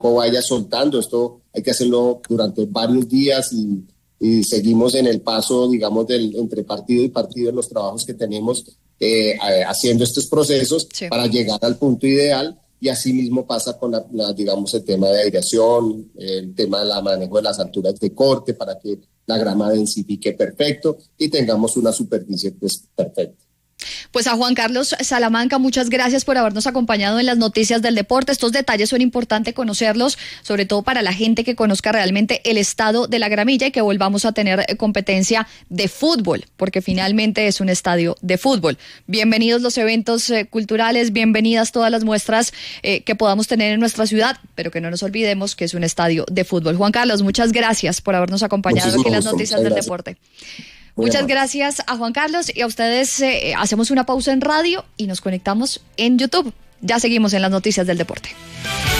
vaya soltando. Esto hay que hacerlo durante varios días y seguimos en el paso, digamos, entre partido y partido en los trabajos que tenemos haciendo estos procesos para llegar al punto ideal. Y así mismo pasa con digamos, el tema de aireación, el tema de la manejo de las alturas de corte para que la grama densifique perfecto y tengamos una superficie pues perfecta. Pues a Juan Carlos Salamanca, muchas gracias por habernos acompañado en las noticias del deporte. Estos detalles son importantes conocerlos, sobre todo para la gente que conozca realmente el estado de la Gramilla y que volvamos a tener competencia de fútbol, porque finalmente es un estadio de fútbol. Bienvenidos los eventos culturales, bienvenidas todas las muestras que podamos tener en nuestra ciudad, pero que no nos olvidemos que es un estadio de fútbol. Juan Carlos, muchas gracias por habernos acompañado aquí en las noticias del deporte. Muchas gracias a Juan Carlos y a ustedes. Hacemos una pausa en radio y nos conectamos en YouTube. Ya seguimos en las noticias del deporte.